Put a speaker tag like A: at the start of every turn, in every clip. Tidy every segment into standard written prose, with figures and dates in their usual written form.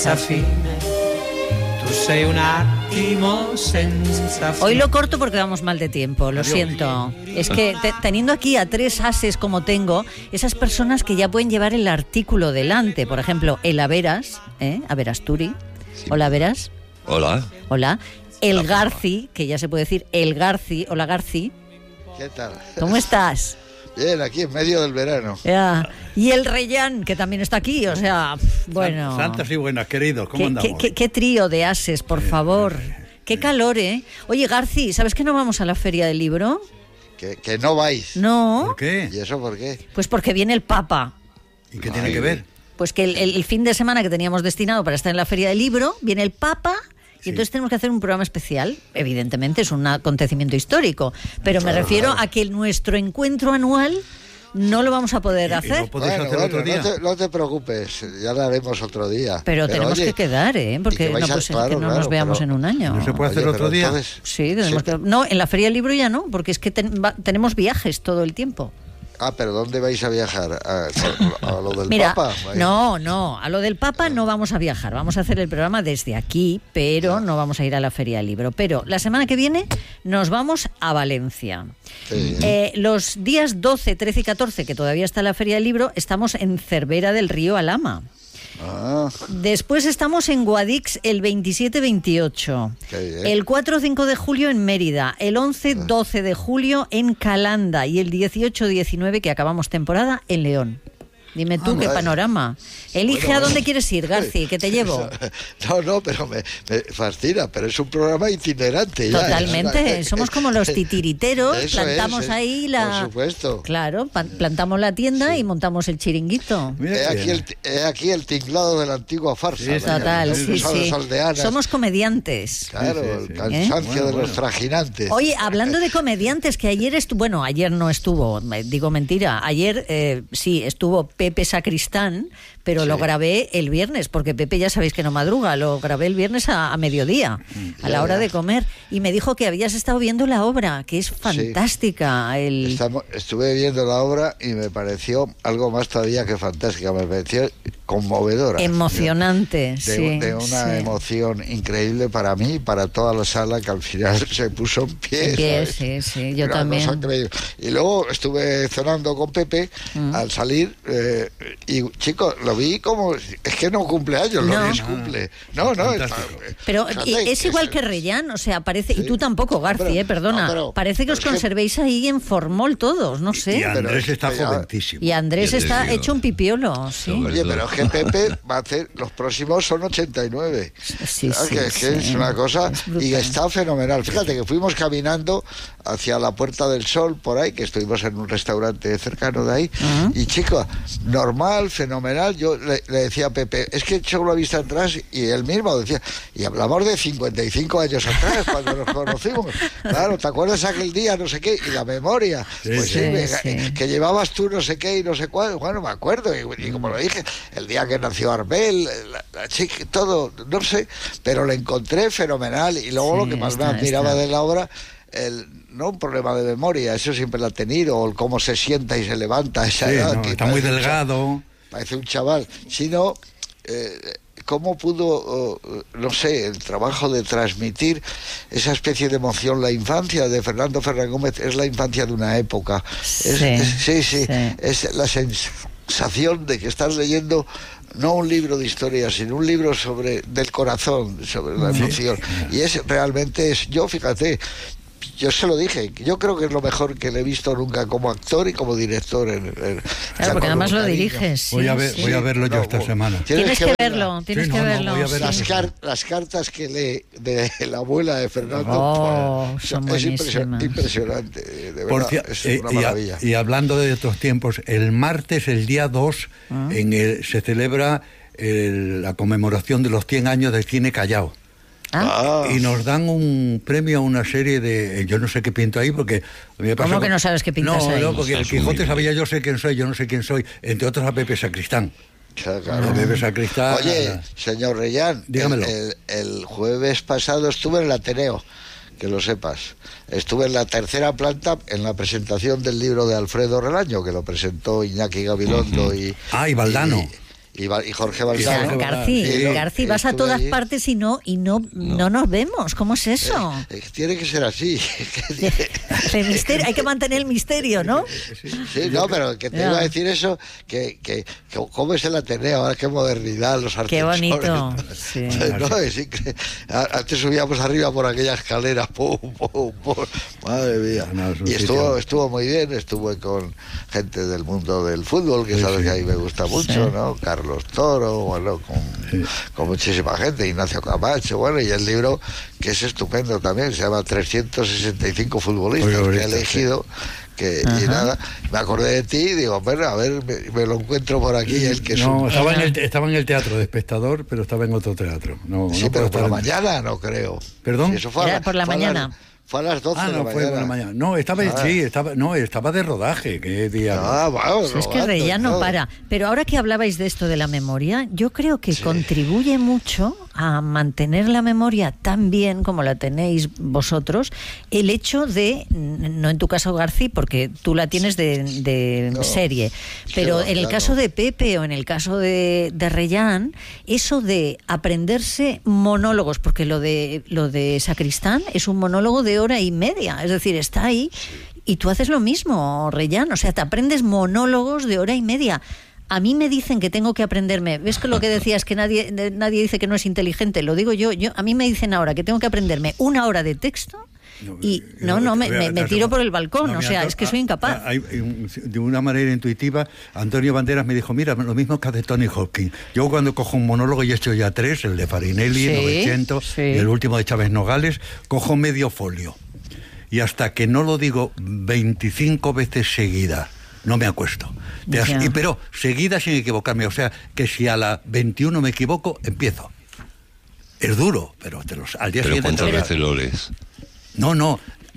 A: Hoy lo corto porque vamos mal de tiempo, lo siento. Es que teniendo aquí a tres ases como tengo, esas personas que ya pueden llevar el artículo delante, por ejemplo, el Averas, Averasturi. Sí. Hola, Averas.
B: Hola.
A: Hola. El Garci, que ya se puede decir el Garci. Hola, Garci.
C: ¿Qué tal?
A: ¿Cómo estás?
C: Bien, aquí en medio del verano.
A: Ya. Y el Reyán, que también está aquí, o sea, bueno...
D: Santos y buenas, queridos, ¿cómo andamos?
A: ¿Qué trío de ases, por favor? Qué calor, ¿eh? Oye, Garci, ¿sabes que no vamos a la Feria del Libro?
C: Que no vais.
A: No.
D: ¿Por qué?
C: ¿Y eso por qué?
A: Pues porque viene el Papa.
D: ¿Y qué tiene que ver?
A: Pues que el fin de semana que teníamos destinado para estar en la Feria del Libro, viene el Papa... Y entonces tenemos que hacer un programa especial. Evidentemente es un acontecimiento histórico, pero me refiero a que nuestro encuentro anual no lo vamos a poder hacer.
D: ¿No podéis hacer otro día?
C: No te preocupes, ya lo haremos otro día.
A: Pero tenemos que quedar, porque no puede ser que no nos veamos en un año.
D: ¿No se puede hacer otro día?
C: Entonces,
A: sí, tenemos que... No, en la Feria del Libro ya no, porque es que tenemos viajes todo el tiempo.
C: Ah, pero ¿dónde vais a viajar? ¿A lo del Papa?
A: No, a lo del Papa no vamos a viajar. Vamos a hacer el programa desde aquí, pero no vamos a ir a la Feria del Libro. Pero la semana que viene nos vamos a Valencia. Sí. Los días 12, 13 y 14, que todavía está la Feria del Libro, estamos en Cervera del Río Alhama. Después estamos en Guadix el 27-28, el 4-5 de julio en Mérida, el 11-12 de julio en Calanda y el 18-19, que acabamos temporada, en León. Dime tú qué panorama. Elige a dónde quieres ir, Garci, que te llevo.
C: No, pero me fascina, pero es un programa itinerante.
A: Totalmente, somos como los titiriteros, plantamos ahí la...
C: Por supuesto.
A: Claro, plantamos la tienda y montamos el chiringuito.
C: He aquí el tinglado de la antigua farsa.
A: Sí, total, sí. Somos comediantes.
C: Claro, el cansancio de los trajinantes.
A: Oye, hablando de comediantes, que ayer ayer no estuvo, digo mentira, ayer sí estuvo Pepe Sacristán, pero lo grabé el viernes, porque Pepe ya sabéis que no madruga, lo grabé el viernes a mediodía, a la hora de comer, y me dijo que habías estado viendo la obra, que es fantástica.
C: Estuve viendo la obra y me pareció algo más todavía que fantástica, me pareció conmovedora.
A: Emocionante,
C: de una emoción increíble para mí y para toda la sala, que al final se puso en pie.
A: Sí, yo también.
C: Y luego estuve cenando con Pepe al salir, y chicos, lo vi como... Es que no cumple años, lo que es cumple. No,
A: pero es igual que Reyán, o sea, parece... Y tú tampoco, Garci, perdona. Parece que os conservéis ahí en formol todos, no sé.
D: Y Andrés está joventísimo.
A: Y Andrés está hecho un pipiolo, sí.
C: Oye, pero es que Pepe va a hacer... Los próximos son 89. Es una cosa... Y está fenomenal. Fíjate que fuimos caminando hacia la Puerta del Sol, por ahí, que estuvimos en un restaurante cercano de ahí, y chico, normal, fenomenal. Yo le decía a Pepe, es que echó la vista atrás, y él mismo decía, y hablamos de 55 años atrás, cuando nos conocimos. Claro, ¿te acuerdas aquel día, no sé qué? Y la memoria, que llevabas tú no sé qué y no sé cuál. Bueno, me acuerdo, y como lo dije, el día que nació Arbel, la chica, todo, no sé, pero le encontré fenomenal. Y luego lo que más me admiraba de la obra, no un problema de memoria, eso siempre lo ha tenido, o el cómo se sienta y se levanta a esa edad,
D: está muy delgado,
C: parece un chaval, sino cómo pudo, no sé, el trabajo de transmitir esa especie de emoción. La infancia de Fernando Fernández Gómez es la infancia de una época. Es la sensación de que estás leyendo no un libro de historia, sino un libro del corazón, sobre la emoción. Y realmente yo, fíjate, yo se lo dije, yo creo que es lo mejor que le he visto nunca como actor y como director.
A: Claro, porque además lo diriges.
D: Voy a verlo yo esta semana.
A: Tienes que verlo.
C: Voy a ver las cartas que lee de la abuela de Fernando.
A: Son
C: es impresionante, de verdad, es una maravilla.
D: Y hablando de estos tiempos, el martes, el día 2, se celebra la conmemoración de los 100 años del cine Callao. Y nos dan un premio a una serie de... Yo no sé qué pinto ahí, porque...
A: ¿Cómo que no sabes qué pintas ahí?
D: No, porque el Quijote sabía yo sé quién soy, entre otros a Pepe Sacristán.
C: Claro.
D: Pepe Sacristán.
C: Oye, señor Reyán,
D: dígamelo.
C: El jueves pasado estuve en el Ateneo, que lo sepas. Estuve en la tercera planta en la presentación del libro de Alfredo Relaño, que lo presentó Iñaki Gabilondo y Valdano. y Jorge Valdano.
A: García, vas a todas partes y no nos vemos. ¿Cómo es eso?
C: Tiene que ser así.
A: El misterio, hay que mantener el misterio, ¿no?
C: Sí, no, pero que te iba a decir eso, que cómo es el Ateneo, ahora qué modernidad, los artistas.
A: Qué bonito. Sí.
C: No, antes subíamos arriba por aquella escalera, pum, madre mía. Y estuvo muy bien, estuve con gente del mundo del fútbol, que sabes que a mí me gusta mucho, ¿no? Carlos Toro, bueno, con muchísima gente, Ignacio Camacho, bueno, y el libro, que es estupendo también, se llama 365 futbolistas que he elegido. Y nada, me acordé de ti y digo, bueno, a ver, me lo encuentro por aquí.
D: Estaba en el teatro de espectador, pero estaba en otro teatro.
C: Pero por la mañana no creo.
D: ¿Perdón?
A: Si eso fue por la mañana.
C: Fue a las 12 de la
D: fue por la mañana. No, estaba de rodaje. ¿Qué día?
A: Es que Reyán no para. Pero ahora que hablabais de esto de la memoria, yo creo que contribuye mucho a mantener la memoria tan bien como la tenéis vosotros, el hecho de, no en tu caso García, porque tú la tienes de serie, pero en el caso de Pepe o en el caso de Reyán, eso de aprenderse monólogos, porque lo de Sacristán es un monólogo de hora y media, es decir, está ahí y tú haces lo mismo, Reyán, o sea, te aprendes monólogos de hora y media. A mí me dicen que tengo que aprenderme, ¿ves que lo que decías, que nadie dice que no es inteligente? Lo digo yo, a mí me dicen ahora que tengo que aprenderme 1 hora de texto y me tiro por el balcón, o sea, es que soy incapaz.
D: De una manera intuitiva, Antonio Banderas me dijo, mira, lo mismo que hace Tony Hopkins. Yo cuando cojo un monólogo, y he hecho ya 3, el de Farinelli, 900, y el último de Chávez Nogales, cojo medio folio. Y hasta que no lo digo 25 veces seguidas, no me acuesto. Pero seguida sin equivocarme. O sea, que si a la 21 me equivoco, empiezo. Es duro, pero al día siguiente...
B: ¿Cuántas veces lo lees?
D: No,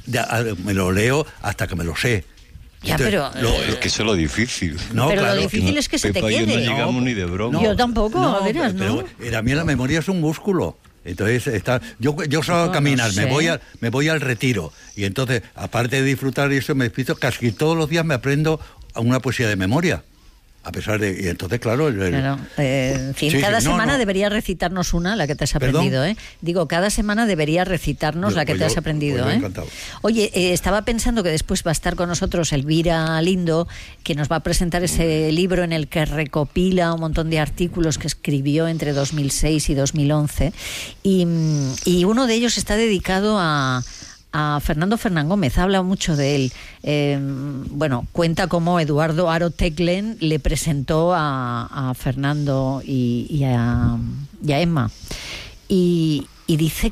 D: me lo leo hasta que me lo sé.
A: Ya, pero...
B: es que eso es lo difícil.
A: No, pero claro, lo difícil es que se te quede.
B: No llegamos ni de broma.
A: Yo tampoco, a veras, ¿no?
D: Pero a mí la memoria es un músculo. Entonces yo salgo a caminar, me voy al retiro, y entonces, aparte de disfrutar y eso, me despido, casi todos los días me aprendo una poesía de memoria. A pesar de... Y entonces, claro...
A: en fin, cada semana deberías recitarnos una, la que te has aprendido, ¿eh? Digo, cada semana deberías recitarnos la que te has aprendido, ¿eh?
D: Encantado.
A: Oye, estaba pensando que después va a estar con nosotros Elvira Lindo, que nos va a presentar ese libro en el que recopila un montón de artículos que escribió entre 2006 y 2011, y uno de ellos está dedicado a Fernando Fernán Gómez, habla mucho de él. Cuenta cómo Eduardo Aro Teclen le presentó a Fernando y a Emma. Y dice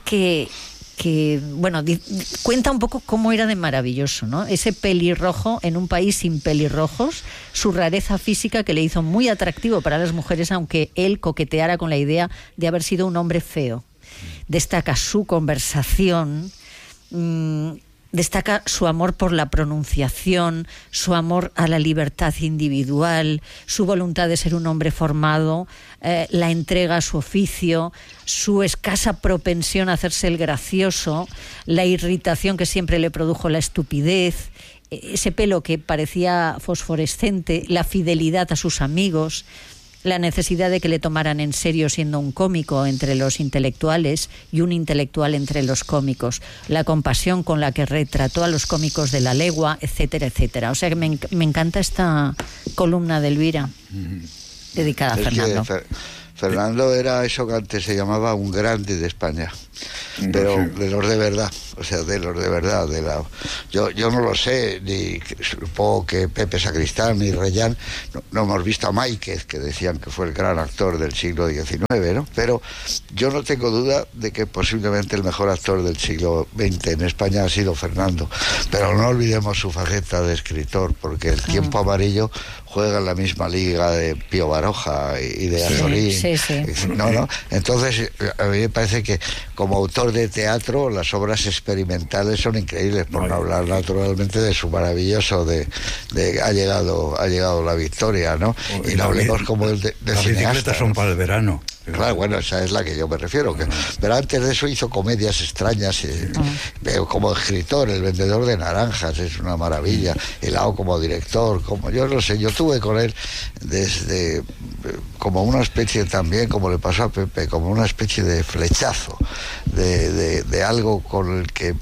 A: cuenta un poco cómo era de maravilloso, ¿no? Ese pelirrojo en un país sin pelirrojos, su rareza física que le hizo muy atractivo para las mujeres, aunque él coqueteara con la idea de haber sido un hombre feo. Destaca su conversación. Destaca su amor por la pronunciación, su amor a la libertad individual, su voluntad de ser un hombre formado, la entrega a su oficio, su escasa propensión a hacerse el gracioso, la irritación que siempre le produjo la estupidez, ese pelo que parecía fosforescente, la fidelidad a sus amigos, la necesidad de que le tomaran en serio siendo un cómico entre los intelectuales y un intelectual entre los cómicos, la compasión con la que retrató a los cómicos de la legua, etcétera, etcétera. O sea que me encanta esta columna de Elvira dedicada a Fernando.
C: Fernando era eso que antes se llamaba un grande de España, pero de los de verdad, o sea, de los de verdad. Yo no lo sé, ni supongo que Pepe Sacristán ni Reyán, no hemos visto a Máiquez, que decían que fue el gran actor del siglo XIX, ¿no? Pero yo no tengo duda de que posiblemente el mejor actor del siglo XX en España ha sido Fernando, pero no olvidemos su faceta de escritor, porque El tiempo amarillo juega en la misma liga de Pío Baroja y de Azorín.
A: Sí.
C: ¿No? Entonces, a mí me parece que como autor de teatro, las obras experimentales son increíbles, por no hablar naturalmente de su maravilloso de ha llegado la victoria, ¿no? Y no hablemos como el de
D: las
C: cineasta,
D: bicicletas son para el verano.
C: Claro, bueno, esa es la que yo me refiero. Pero antes de eso hizo comedias extrañas. Como escritor, El vendedor de naranjas es una maravilla. Helado como director, como yo no sé. Yo tuve con él desde como una especie también, como le pasó a Pepe, como una especie de flechazo de algo con el que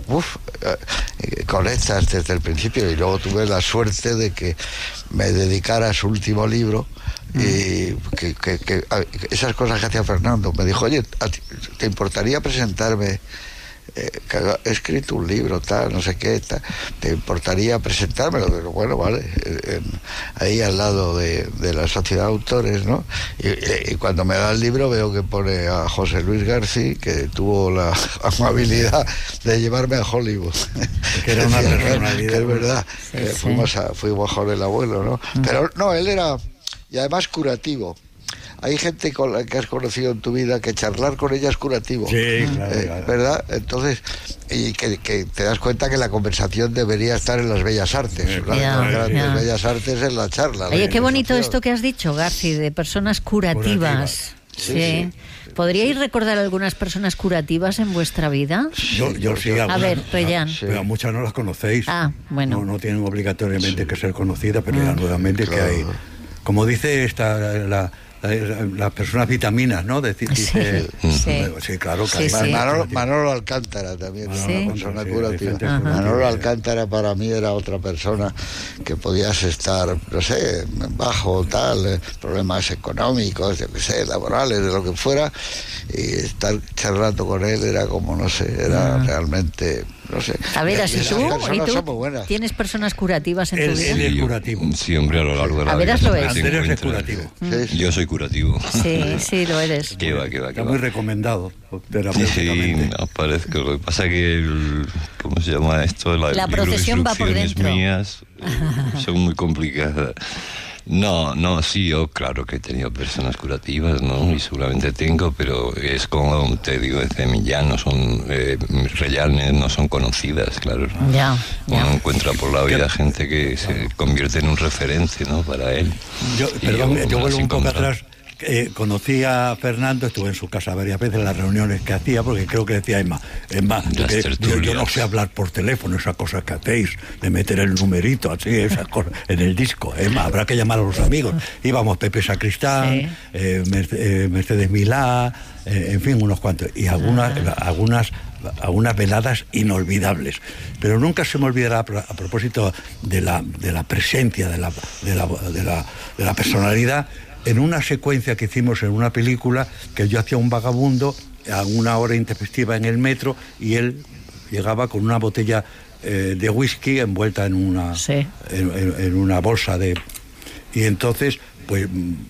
C: conectas desde el principio. Y luego tuve la suerte de que me dedicara a su último libro. Y que esas cosas que hacía Fernando, me dijo, oye, ¿te importaría presentarme? Que he escrito un libro, tal, no sé qué, tal, ¿te importaría presentármelo? Pero bueno, vale, ahí al lado de la Sociedad de Autores, ¿no? Y cuando me da el libro veo que pone a José Luis García, que tuvo la amabilidad de llevarme a Hollywood.
D: Que era una personalidad.
C: Que es verdad, fuimos con el abuelo, ¿no? Pero no, él era... Y además curativo. Hay gente con la que has conocido en tu vida que charlar con ella es curativo.
D: Sí, claro.
C: ¿Verdad? Entonces, y que te das cuenta que la conversación debería estar en las bellas artes. Las bellas artes es la charla.
A: Oye, qué bonito esto que has dicho, Garci, de personas curativas. Sí. ¿Podríais recordar algunas personas curativas en vuestra vida?
D: Yo sí.
A: A ver, Reyán.
D: Pero muchas no las conocéis.
A: Bueno.
D: No tienen obligatoriamente que ser conocidas, pero ya nuevamente que hay... Como dice las personas vitaminas, ¿no? Sí, claro.
C: Manolo Alcántara también, una persona curativa. Manolo Alcántara para mí era otra persona que podías estar, no sé, bajo tal, problemas económicos, yo qué sé, laborales, de lo que fuera, y estar charlando con él era como, no sé, era realmente... No sé.
A: A ver, así tú tienes personas curativas en tu vida.
D: Él es curativo.
B: Sí, hombre, a lo largo de la
A: vida.
D: Andrés es curativo.
B: Yo soy curativo.
A: Sí, lo eres.
B: ¿Qué va?
D: Está muy recomendado
B: terapéuticamente. Sí, parece. Lo que pasa que ¿cómo se llama esto?
A: La procesión va por dentro.
B: Mías son muy complicadas. No, sí, yo claro que he tenido personas curativas, ¿no? Y seguramente tengo, pero es como te digo, ya no son reales, no son conocidas, claro.
A: Ya.
B: Uno encuentra por la vida gente que se convierte en un referente, ¿no? Para él.
D: Yo vuelvo un poco atrás. Conocí a Fernando, estuve en su casa varias veces en las reuniones que hacía, porque creo que decía Emma, yo no sé hablar por teléfono, esas cosas que hacéis, de meter el numerito así, esas cosas en el disco. Emma, habrá que llamar a los amigos. Íbamos Pepe Sacristán, Mercedes Milá, en fin, unos cuantos, y algunas veladas inolvidables. Pero nunca se me olvidará, a propósito de la presencia, de la personalidad, en una secuencia que hicimos en una película, que yo hacía un vagabundo a una hora intempestiva en el metro, y él llegaba con una botella de whisky envuelta en una bolsa y entonces pues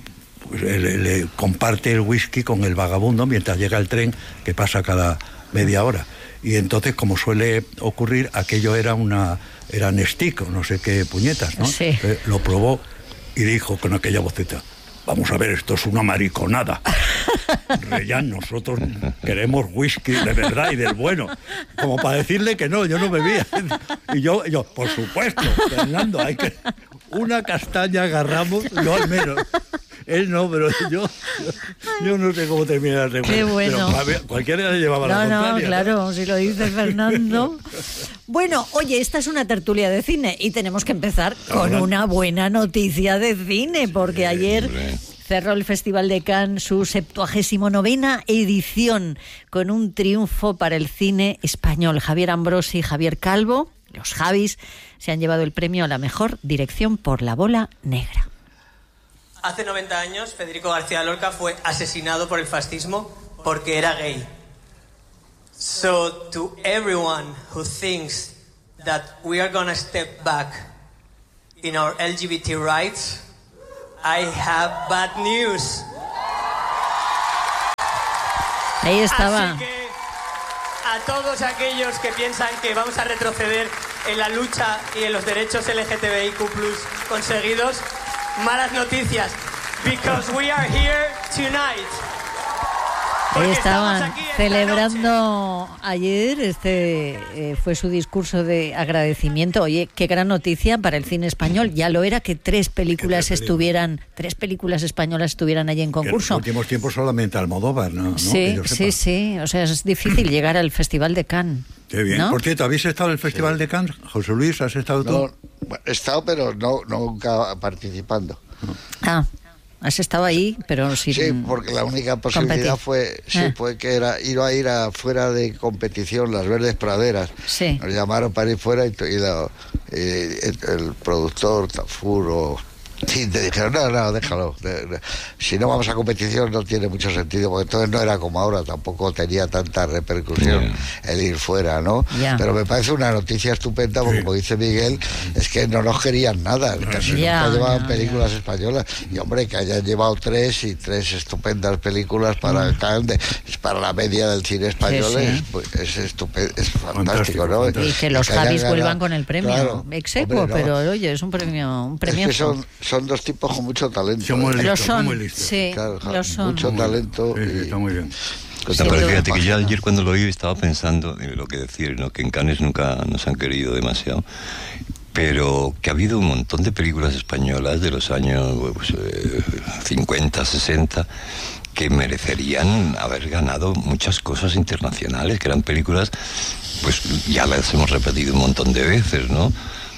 D: le comparte el whisky con el vagabundo mientras llega el tren, que pasa cada media hora. Y entonces, como suele ocurrir, aquello era Nestic, no sé qué puñetas, ¿no?
A: Sí.
D: Lo probó y dijo con aquella voceta: vamos a ver, esto es una mariconada. Reyán, nosotros queremos whisky de verdad y del bueno. Como para decirle que no, yo no bebía. Y yo, por supuesto, Fernando, hay que... Una castaña agarramos, yo al menos. Él no, pero yo no sé cómo termina el recuerdo.
A: Qué bueno.
D: Pero cualquiera le llevaba la contraria.
A: No, claro, si lo dice Fernando. Bueno, oye, esta es una tertulia de cine y tenemos que empezar con una buena noticia de cine, porque ayer cerró el Festival de Cannes su 79ª edición con un triunfo para el cine español. Javier Ambrosi y Javier Calvo, los Javis, se han llevado el premio a la mejor dirección por La Bola Negra.
E: Hace 90 años, Federico García Lorca fue asesinado por el fascismo porque era gay. So, to everyone who thinks that we are gonna step back in our LGBT rights, I have bad news.
A: Ahí estaba.
E: Así que a todos aquellos que piensan que vamos a retroceder en la lucha y en los derechos LGTBIQ+ conseguidos, malas noticias, because we are here tonight.
A: Ahí estaban celebrando ayer, fue su discurso de agradecimiento. Oye, qué gran noticia para el cine español. Ya lo era que tres películas españolas estuvieran allí en concurso.
D: En los últimos tiempos solamente Almodóvar, ¿no?
A: Sí. O sea, es difícil llegar al Festival de Cannes.
D: Qué bien. ¿No? Por cierto, ¿habéis estado en el Festival de Cannes? José Luis, ¿has estado tú?
C: No, he estado, pero nunca participando.
A: Ah, has estado ahí, pero sin...
C: Sí, porque la única posibilidad fue que ir afuera de competición, Las Verdes Praderas.
A: Sí.
C: Nos llamaron para ir fuera y el productor Tafur te dijeron, no, déjalo. Si no vamos a competición no tiene mucho sentido, porque entonces no era como ahora, tampoco tenía tanta repercusión el ir fuera, ¿no? Pero me parece una noticia estupenda, porque como dice Miguel, es que no nos querían nada, casi nunca llevaban películas españolas, y hombre, que hayan llevado tres estupendas películas para para la media del cine español, es estupendo, es fantástico, ¿no?
A: Y que los Javis vuelvan con el premio, execuo, pero oye, es un premio
C: es que son dos tipos con mucho talento.
A: Lo son, sí, claro, lo son.
C: Mucho talento.
D: Está muy bien.
B: Pero fíjate que yo ayer cuando lo oí estaba pensando en lo que decir, ¿no? Que en Cannes nunca nos han querido demasiado, pero que ha habido un montón de películas españolas de los años 50, 60 que merecerían haber ganado muchas cosas internacionales, que eran películas, pues ya las hemos repetido un montón de veces, ¿no?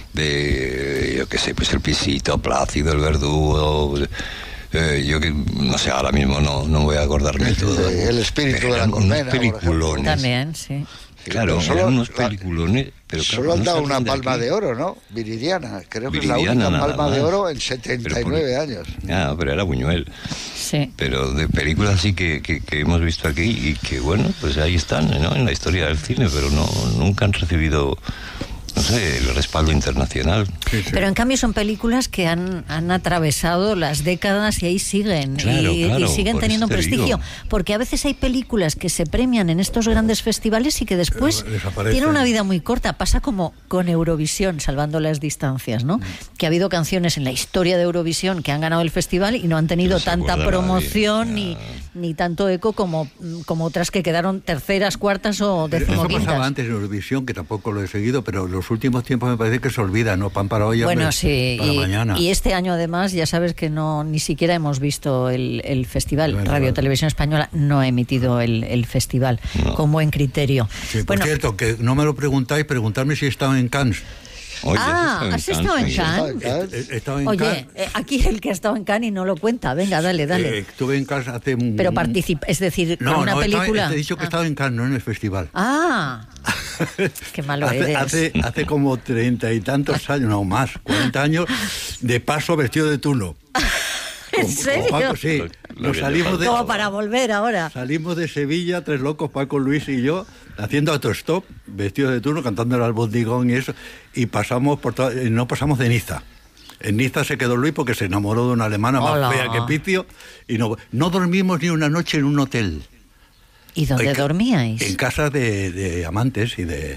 B: De, yo qué sé, pues El Pisito, Plácido, El Verdugo, yo que no sé, ahora mismo no voy a acordarme de todo.
C: El Espíritu de la Colmena,
A: peliculones. También, sí.
B: Claro, eran unos peliculones, pero claro,
C: solo han dado una palma de oro, ¿no? Viridiana, creo que es la única palma de oro en 79 años.
B: Ah, pero era Buñuel.
A: Sí.
B: Pero de películas así que hemos visto aquí y que, bueno, pues ahí están, ¿no? En la historia del cine, pero nunca han recibido, no sé, el respaldo internacional.
A: Pero en cambio son películas que han atravesado las décadas y ahí siguen.
B: Claro,
A: y siguen teniendo prestigio. Porque a veces hay películas que se premian en estos grandes festivales y que después tienen una vida muy corta. Pasa como con Eurovisión, salvando las distancias, ¿no? Que ha habido canciones en la historia de Eurovisión que han ganado el festival y no han tenido tanta promoción ni tanto eco como otras que quedaron terceras, cuartas o decimoquintas.
D: Eso pasaba antes en Eurovisión, que tampoco lo he seguido, pero los últimos tiempos me parece que se olvida, ¿no? Pan para hoy,
A: bueno, sí,
D: para mañana.
A: Y este año además ya sabes que ni siquiera hemos visto el festival. Radio Televisión Española no ha emitido el festival con buen criterio.
D: Sí, por cierto, que no me lo preguntáis, preguntarme si he estado en Cannes.
B: Oye,
A: ¿has estado en Cannes? Oye, aquí el que ha estado en Cannes y no lo cuenta. Venga, dale.
D: Estuve en Cannes hace...
A: Pero es decir, con una película...
D: Te he dicho que he estado en Cannes, no en el festival.
A: Qué malo eres.
D: Hace como 30 y tantos años, no más, 40 años, de paso vestido de Tuno.
A: ¿En serio?
D: Paco, sí. Nos salimos
A: como para volver ahora.
D: Salimos de Sevilla, tres locos, Paco, Luis y yo, haciendo autostop, vestidos de Tuno, cantando el albondigón y eso, y pasamos no pasamos de Niza. En Niza se quedó Luis porque se enamoró de una alemana más fea que Picio, y no dormimos ni una noche en un hotel.
A: ¿Y dónde dormíais?
D: En casa de amantes y de...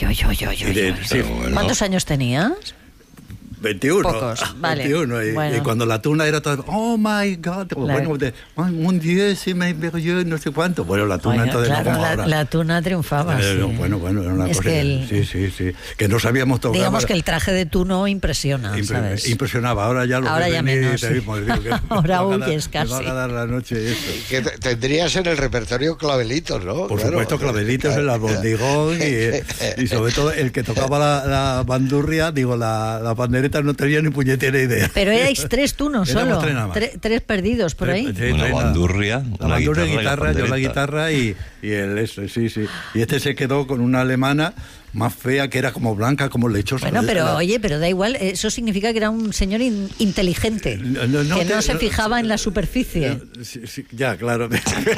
A: ¿Cuántos años tenías?
D: 21.
A: Pocos, vale.
D: 21. Y cuando la tuna era todo, oh my God, mon Dieu, c'est merveilleux, no sé cuánto. Bueno, la tuna entonces no como ahora.
A: La tuna triunfaba.
D: Bueno, era una cosa. Sí. Que no sabíamos tocar.
A: Digamos que el traje de Tuno impresiona, ¿sabes?
D: Impresionaba, ahora ya lo
A: ahora ya menos. Ahora huyes casi.
D: Me va a dar la noche esto.
C: Que tendrías en el repertorio clavelitos, ¿no?
D: Por supuesto, clavelitos, el albondigón y sobre todo el que tocaba la bandurria, la pandereta, no tenía ni puñetera idea.
A: Pero erais tres Tunos solo, tres perdidos por ahí.
B: Una bandurria,
D: una guitarra, yo la guitarra y él eso, sí. Y este se quedó con una alemana más fea, que era como blanca, como lechosa.
A: Bueno, pero da igual, eso significa que era un señor inteligente, que no se fijaba en la superficie.
D: Sí, ya, claro.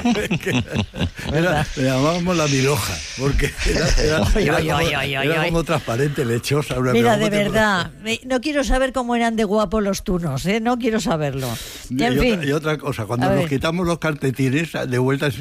D: Le llamábamos la miloja, porque era como transparente, lechosa.
A: Mira, de verdad, no quiero saber cómo eran de guapos los Tunos, no quiero saberlo.
D: Y otra cosa, cuando nos quitamos los calcetines, de vuelta